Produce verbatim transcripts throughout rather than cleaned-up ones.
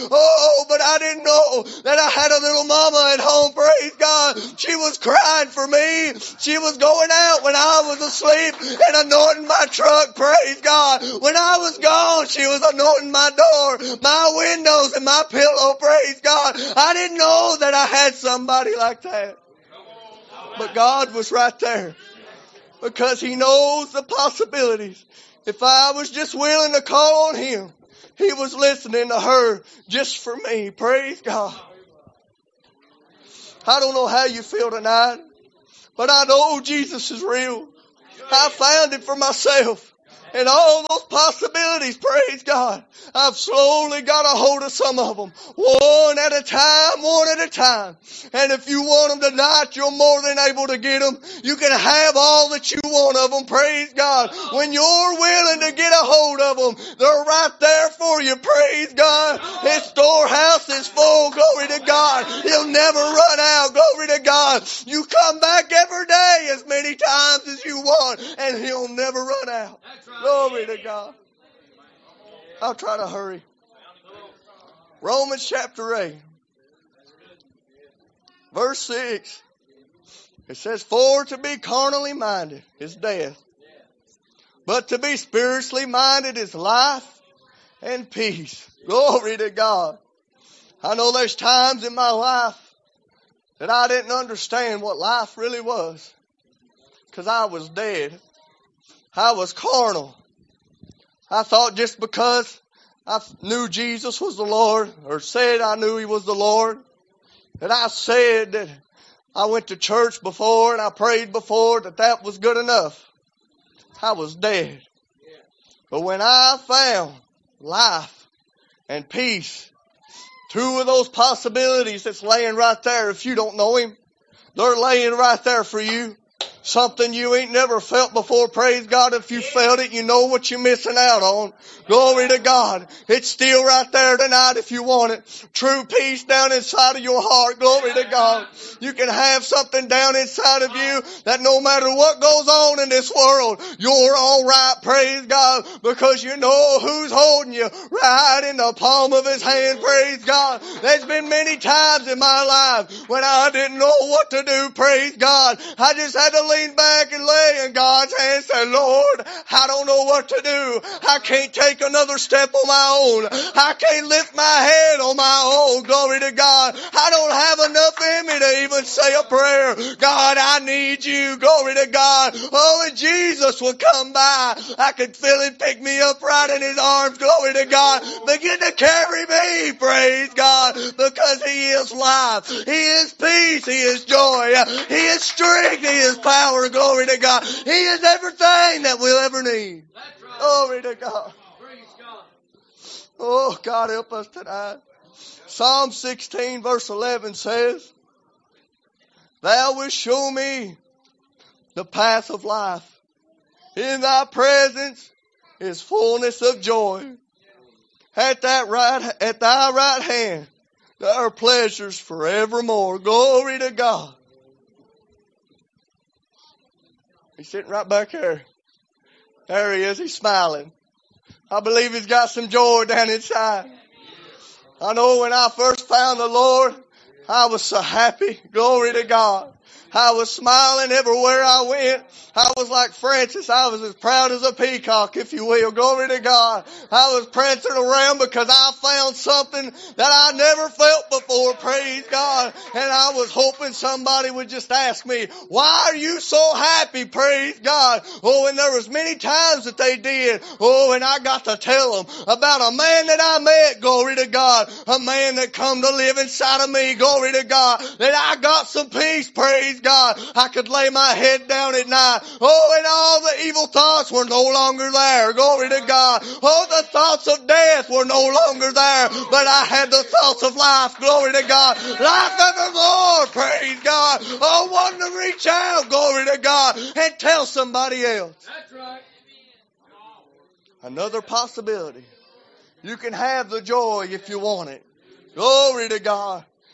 Oh, but I didn't know that I had a little mama at home, praise God. She was crying for me. She was going out when I was asleep and anointing my truck, praise God. When I was gone, she was anointing my door, my windows, and my pillow, praise God. I didn't know that I had somebody like that. But God was right there because He knows the possibilities. If I was just willing to call on Him, He was listening to her just for me. Praise God. I don't know how you feel tonight, but I know Jesus is real. I found Him for myself. And all those possibilities, praise God, I've slowly got a hold of some of them. One at a time, one at a time. And if you want them tonight, you're more than able to get them. You can have all that you want of them, praise God. When you're willing to get a hold of them, they're right there for you, praise God. His storehouse is full, glory to God. He'll never run out, glory to God. You come back every day as many times as you want, and He'll never run out. Glory to God. I'll try to hurry. Romans chapter eight. Verse six. It says, for to be carnally minded is death, but to be spiritually minded is life and peace. Glory to God. I know there's times in my life that I didn't understand what life really was, because I was dead. I was carnal. I thought just because I knew Jesus was the Lord, or said I knew He was the Lord, that I said that I went to church before and I prayed before, that that was good enough. I was dead. But when I found life and peace, two of those possibilities that's laying right there, if you don't know Him, they're laying right there for you. Something you ain't never felt before, praise God. If you felt it, you know what you're missing out on. Glory to God. It's still right there tonight if you want it. True peace down inside of your heart. Glory to God. You can have something down inside of you that no matter what goes on in this world, you're alright, praise God, because you know who's holding you right in the palm of His hand, praise God. There's been many times in my life when I didn't know what to do, praise God. I just had to lean back and lay in God's hands and say, Lord, I don't know what to do. I can't take another step on my own. I can't lift my head on my own. Glory to God. I don't have enough in me to even say a prayer. God, I need you. Glory to God. Oh, and Jesus would come by. I could feel Him pick me up right in His arms. Glory to God. Begin to carry me. Praise God. Because He is life. He is peace. He is joy. He is strength. He is power. Glory to God. He is everything that we'll ever need. Right. Glory to God. God. Oh, God, help us tonight. Psalm sixteen verse eleven says, Thou wilt show me the path of life. In Thy presence is fullness of joy. At that right, at Thy right hand, there are pleasures forevermore. Glory to God. He's sitting right back there. There He is. He's smiling. I believe he's got some joy down inside. I know when I first found the Lord, I was so happy. Glory to God. I was smiling everywhere I went. I was like Francis. I was as proud as a peacock, if you will. Glory to God. I was prancing around because I found something that I never felt before. Praise God. And I was hoping somebody would just ask me, why are you so happy? Praise God. Oh, and there was many times that they did. Oh, and I got to tell them about a man that I met. Glory to God. A man that come to live inside of me. Glory to God. That I got some peace. Praise God. I could lay my head down at night. Oh, and all the evil thoughts were no longer there. Glory to God. Oh, the thoughts of death were no longer there. But I had the thoughts of life. Glory to God. Life evermore. Praise God. Oh, wanting to reach out. Glory to God. And tell somebody else. That's right. Another possibility. You can have the joy if you want it. Glory to God.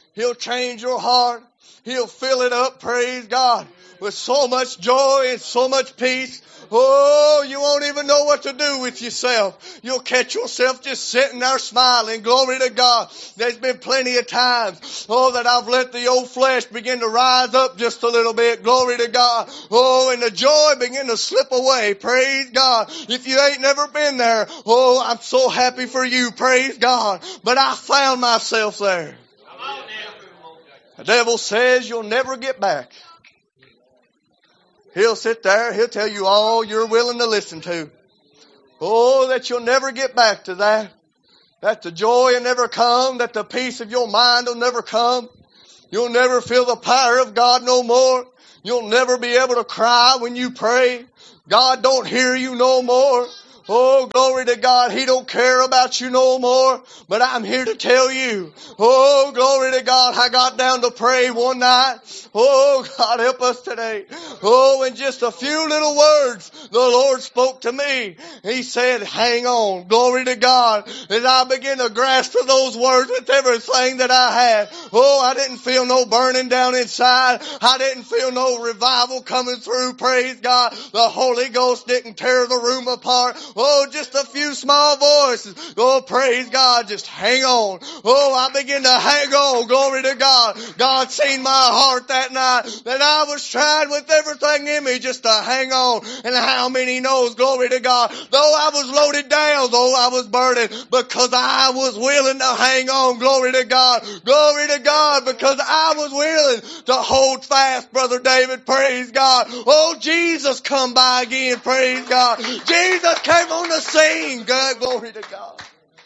He'll change your heart. He'll fill it up, praise God, with so much joy and so much peace. Oh, you won't even know what to do with yourself. You'll catch yourself just sitting there smiling. Glory to God. There's been plenty of times, oh, that I've let the old flesh begin to rise up just a little bit. Glory to God. Oh, and the joy begin to slip away. Praise God. If you ain't never been there, oh, I'm so happy for you. Praise God. But I found myself there. The devil says you'll never get back. He'll sit there, he'll tell you all you're willing to listen to. Oh, that you'll never get back to that. That the joy will never come, that the peace of your mind will never come. You'll never feel the power of God no more. You'll never be able to cry when you pray. God don't hear you no more. Oh, glory to God. He don't care about you no more. But I'm here to tell you. Oh, glory to God. I got down to pray one night. Oh, God, help us today. Oh, in just a few little words, the Lord spoke to me. He said, hang on. Glory to God. As I began to grasp to those words with everything that I had. Oh, I didn't feel no burning down inside. I didn't feel no revival coming through. Praise God. The Holy Ghost didn't tear the room apart. Oh, just a few small voices. Oh, praise God. Just hang on. Oh, I begin to hang on. Glory to God. God seen my heart that night that I was trying with everything in me just to hang on. And how many knows, glory to God, though I was loaded down, though I was burdened, because I was willing to hang on. Glory to God. Glory to God, because I was willing to hold fast, Brother David. Praise God. Oh, Jesus come by again. Praise God. Jesus came on the scene. God, glory to God.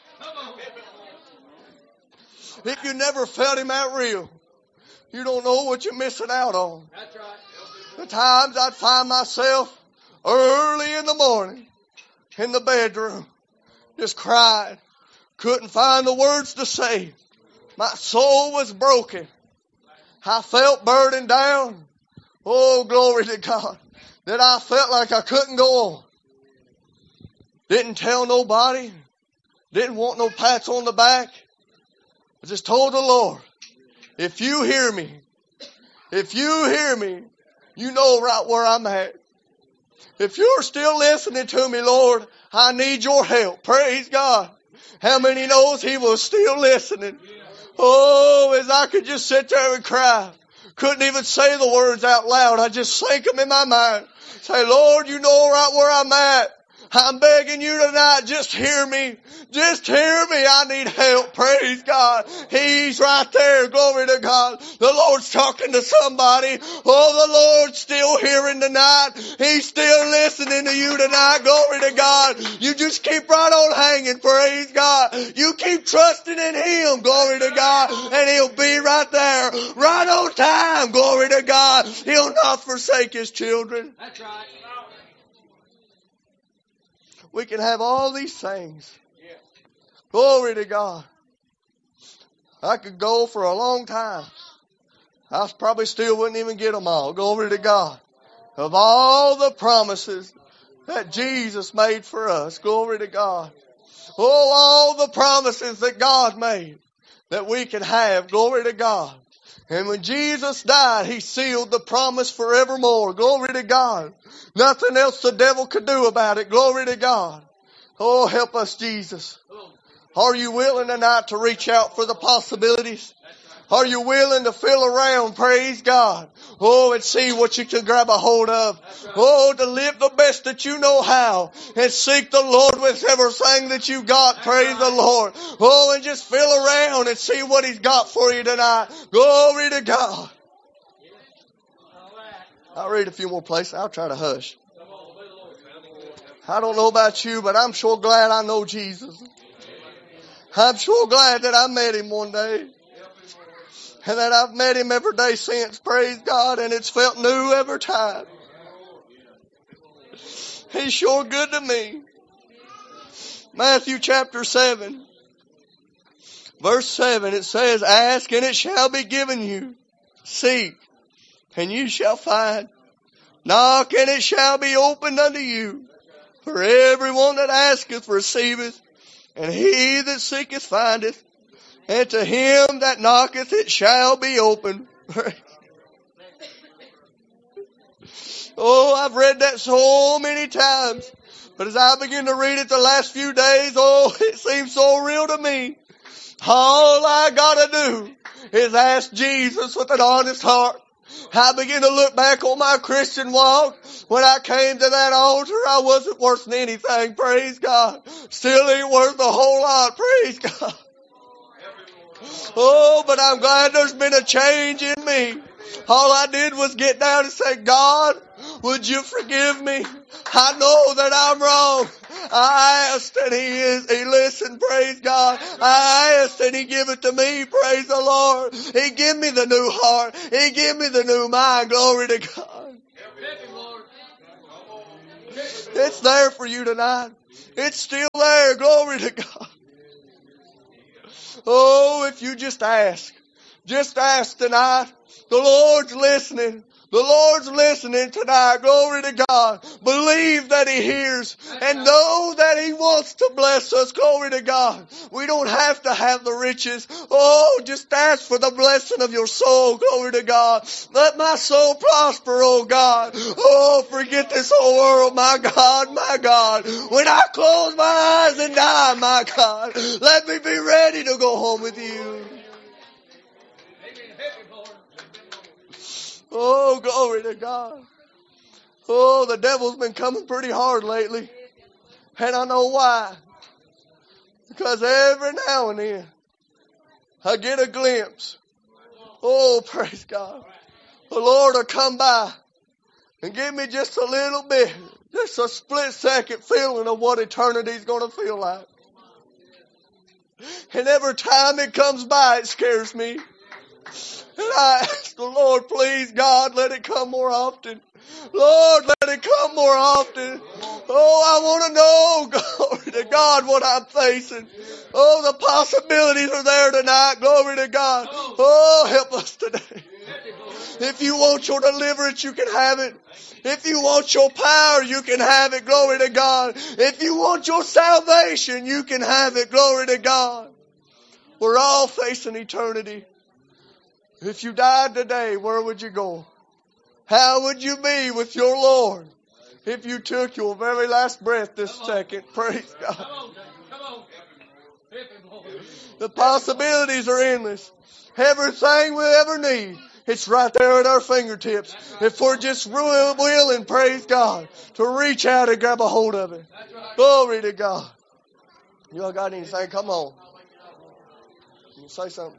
If you never felt Him that real, you don't know what you're missing out on. That's right. The times I'd find myself early in the morning in the bedroom, just crying. Couldn't find the words to say. My soul was broken. I felt burdened down. Oh, glory to God. That I felt like I couldn't go on. Didn't tell nobody. Didn't want no pats on the back. I just told the Lord, if you hear me, if you hear me, you know right where I'm at. If you're still listening to me, Lord, I need your help. Praise God. How many knows He was still listening? Oh, as I could just sit there and cry. Couldn't even say the words out loud. I just sank them in my mind. Say, Lord, you know right where I'm at. I'm begging you tonight, just hear me. Just hear me. I need help. Praise God. He's right there. Glory to God. The Lord's talking to somebody. Oh, the Lord's still hearing tonight. He's still listening to you tonight. Glory to God. You just keep right on hanging. Praise God. You keep trusting in Him. Glory to God. And He'll be right there. Right on time. Glory to God. He'll not forsake His children. That's right. We can have all these things. Glory to God. I could go for a long time. I probably still wouldn't even get them all. Glory to God. Of all the promises that Jesus made for us. Glory to God. Oh, all the promises that God made that we can have. Glory to God. And when Jesus died, He sealed the promise forevermore. Glory to God. Nothing else the devil could do about it. Glory to God. Oh, help us, Jesus. Are you willing tonight to reach out for the possibilities? Are you willing to feel around, praise God, oh, and see what you can grab a hold of? Oh, to live the best that you know how and seek the Lord with everything that you got, praise the Lord. Oh, and just feel around and see what He's got for you tonight. Glory to God. I'll read a few more places. I'll try to hush. I don't know about you, but I'm sure glad I know Jesus. I'm sure glad that I met Him one day. And that I've met Him every day since, praise God, and it's felt new every time. He's sure good to me. Matthew chapter seven, verse seven, it says, ask and it shall be given you. Seek and you shall find. Knock and it shall be opened unto you. For everyone that asketh receiveth, and he that seeketh findeth, And to him that knocketh it shall be opened. Oh, I've read that so many times. But as I begin to read it the last few days, oh, it seems so real to me. All I gotta do is ask Jesus with an honest heart. I begin to look back on my Christian walk. When I came to that altar, I wasn't worth anything, praise God. Still ain't worth a whole lot, praise God. Oh, but I'm glad there's been a change in me. All I did was get down and say, God, would you forgive me? I know that I'm wrong. I asked and he is, he listened, praise God. I asked and he gave it to me, praise the Lord. He gave me the new heart. He gave me the new mind, glory to God. It's there for you tonight. It's still there, glory to God. Oh, if you just ask, just ask tonight. The Lord's listening. The Lord's listening tonight. Glory to God. Believe that he hears and know that he wants to bless us. Glory to God. We don't have to have the riches. Oh, just ask for the blessing of your soul. Glory to God. Let my soul prosper, oh God. Oh, forget this whole world, my God, my God. When I close my eyes and die, my God, let me be ready to go home with you. Oh, glory to God. Oh, the devil's been coming pretty hard lately. And I know why. Because every now and then, I get a glimpse. Oh, praise God. The Lord will come by and give me just a little bit, just a split second feeling of what eternity's going to feel like. And every time it comes by, it scares me. And I ask the Lord, please, God, let it come more often. Lord, let it come more often. Oh, I want to know, glory to God, what I'm facing. Oh, the possibilities are there tonight, glory to God. Oh, help us today. If you want your deliverance, you can have it. If you want your power, you can have it, glory to God. If you want your salvation, you can have it, glory to God. We're all facing eternity. If you died today, where would you go? How would you be with your Lord if you took your very last breath this second? Praise God. The possibilities are endless. Everything we'll ever need, it's right there at our fingertips. If we're just willing, praise God, to reach out and grab a hold of it. Glory to God. You all got anything? Come on. You say something.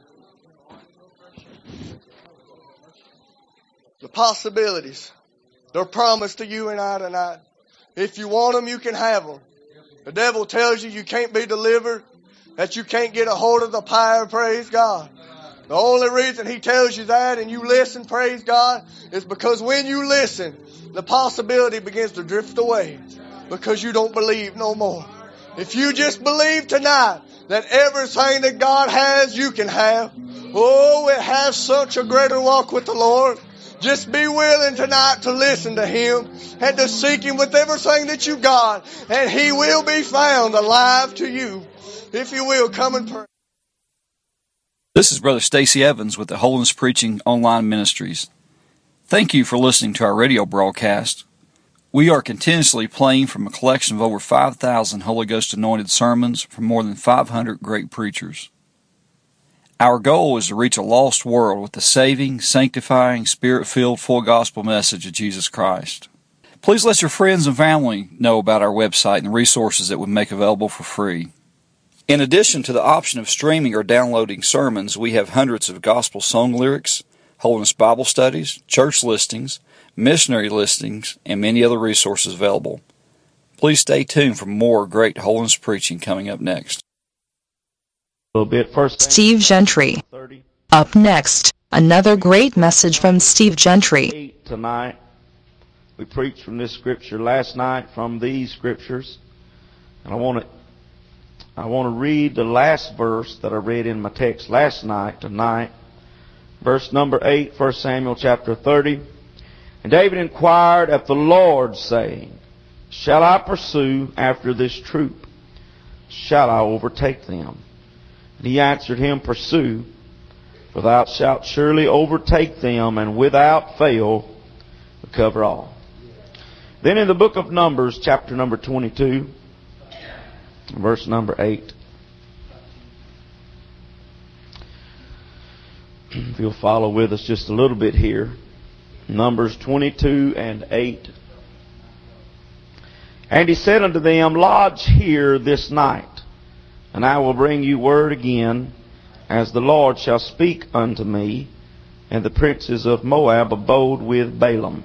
The possibilities, they're promised to you and I tonight. If you want them, you can have them. The devil tells you you can't be delivered, that you can't get a hold of the power, praise God. The only reason he tells you that and you listen, praise God, is because when you listen, the possibility begins to drift away because you don't believe no more. If you just believe tonight that everything that God has, you can have. Oh, it has such a greater walk with the Lord. Just be willing tonight to listen to him and to seek him with everything that you got, and he will be found alive to you. If you will, come and pray. This is Brother Stacy Evans with the Holiness Preaching Online Ministries. Thank you for listening to our radio broadcast. We are continuously playing from a collection of over five thousand Holy Ghost anointed sermons from more than five hundred great preachers. Our goal is to reach a lost world with the saving, sanctifying, spirit-filled, full gospel message of Jesus Christ. Please let your friends and family know about our website and the resources that we make available for free. In addition to the option of streaming or downloading sermons, we have hundreds of gospel song lyrics, Holiness Bible studies, church listings, missionary listings, and many other resources available. Please stay tuned for more great holiness preaching coming up next. A little bit first. Steve Gentry. Up next, another great message from Steve Gentry. Tonight, we preached from this scripture last night from these scriptures, and I want to I want to read the last verse that I read in my text last night tonight, verse number eight, First Samuel chapter thirty. And David inquired of the Lord, saying, "Shall I pursue after this troop? Shall I overtake them?" And he answered him, Pursue, for thou shalt surely overtake them, and without fail recover all. Then in the book of Numbers, chapter number twenty-two, verse number eight. If you'll follow with us just a little bit here. Numbers twenty-two and eight. And he said unto them, Lodge here this night, and I will bring you word again, as the Lord shall speak unto me. And the princes of Moab abode with Balaam.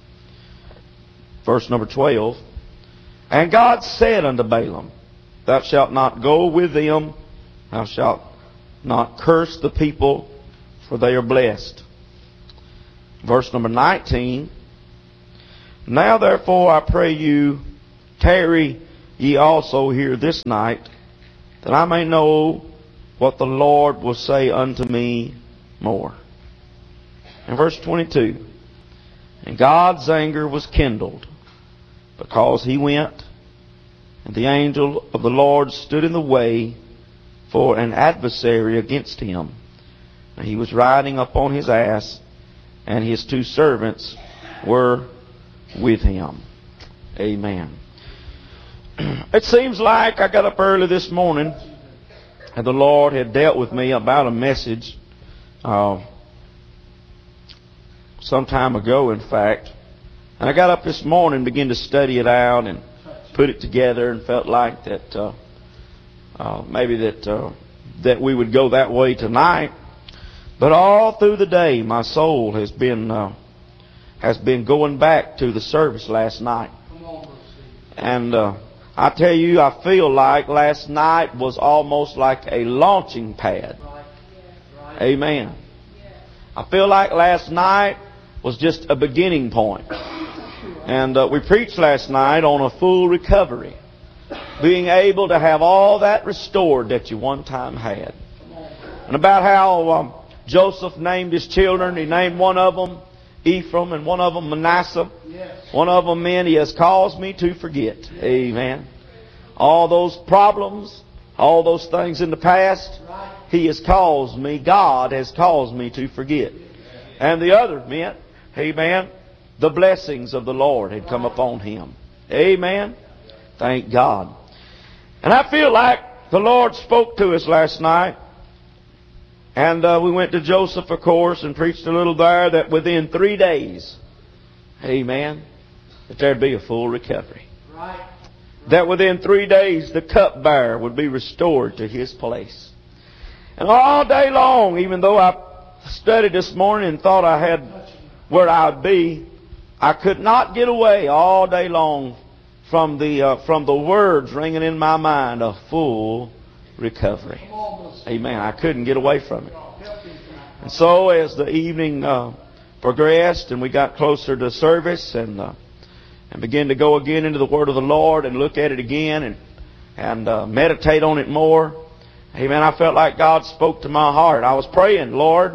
Verse number twelve. And God said unto Balaam, Thou shalt not go with them, thou shalt not curse the people, for they are blessed. Verse number nineteen. Now therefore I pray you, tarry ye also here this night, that I may know what the Lord will say unto me more. And verse twenty-two. And God's anger was kindled, because he went, and the angel of the Lord stood in the way for an adversary against him. And he was riding upon his ass, and his two servants were with him. Amen. It seems like I got up early this morning, and the Lord had dealt with me about a message uh, some time ago, in fact. And I got up this morning and began to study it out and put it together, and felt like that uh, uh, maybe that uh, that we would go that way tonight. But all through the day, my soul has been uh, has been going back to the service last night, and uh, I tell you, I feel like last night was almost like a launching pad. Amen. I feel like last night was just a beginning point. And uh, we preached last night on a full recovery. Being able to have all that restored that you one time had. And about how um, Joseph named his children. He named one of them Ephraim and one of them Manasseh. One of them meant He has caused me to forget. Amen. All those problems, all those things in the past, He has caused me, God has caused me to forget. And the other meant, amen, the blessings of the Lord had come upon him. Amen. Thank God. And I feel like the Lord spoke to us last night. And uh, we went to Joseph, of course, and preached a little there, that within three days, amen, that there'd be a full recovery. Right. That within three days the cupbearer would be restored to his place. And all day long, even though I studied this morning and thought I had where I would be, I could not get away all day long from the uh, from the words ringing in my mind, a full recovery. Amen. I couldn't get away from it. And so as the evening uh, progressed and we got closer to service and uh, and began to go again into the Word of the Lord and look at it again and and uh, meditate on it more, amen, I felt like God spoke to my heart. I was praying, Lord,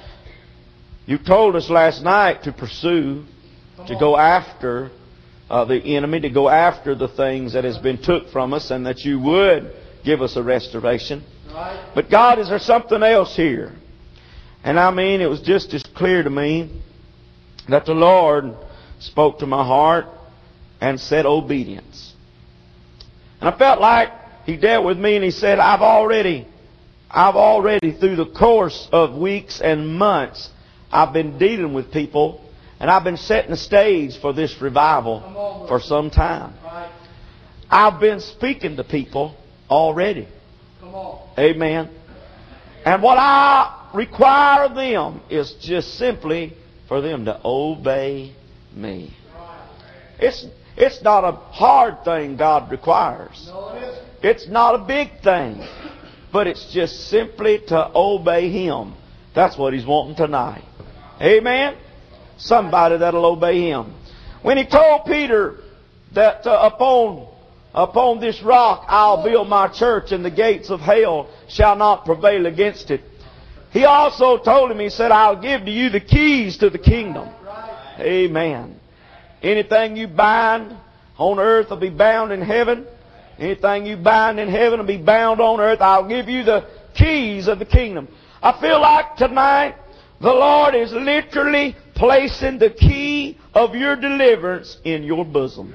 You told us last night to pursue, to go after uh, the enemy, to go after the things that has been took from us, and that You would give us a restoration. But God, is there something else here? And I mean, it was just as clear to me that the Lord spoke to my heart and said obedience. And I felt like He dealt with me and He said, I've already, I've already through the course of weeks and months, I've been dealing with people, and I've been setting the stage for this revival for some time. I've been speaking to people already. Amen. And what I require of them is just simply for them to obey me. It's, it's not a hard thing God requires. It's not a big thing. But it's just simply to obey Him. That's what He's wanting tonight. Amen? Somebody that'll obey Him. When He told Peter that uh, upon upon this rock I'll build my church, and the gates of hell shall not prevail against it, He also told him, He said, I'll give to you the keys to the kingdom. Amen. Anything you bind on earth will be bound in heaven. Anything you bind in heaven will be bound on earth. I'll give you the keys of the kingdom. I feel like tonight the Lord is literally placing the key of your deliverance in your bosom.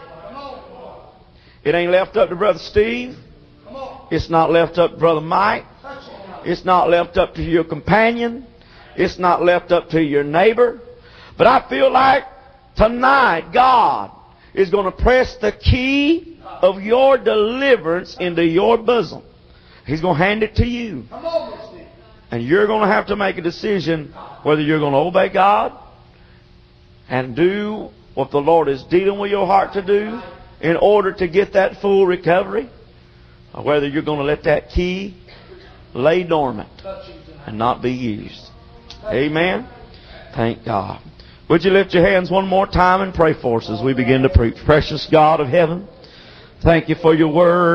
It ain't left up to Brother Steve. It's not left up to Brother Mike. It's not left up to your companion. It's not left up to your neighbor. But I feel like tonight God is going to press the key of your deliverance into your bosom. He's going to hand it to you. And you're going to have to make a decision whether you're going to obey God and do what the Lord is dealing with your heart to do in order to get that full recovery, or whether you're going to let that key lay dormant and not be used. Amen? Thank God. Would you lift your hands one more time and pray for us as we begin to preach? Precious God of heaven, thank you for your word.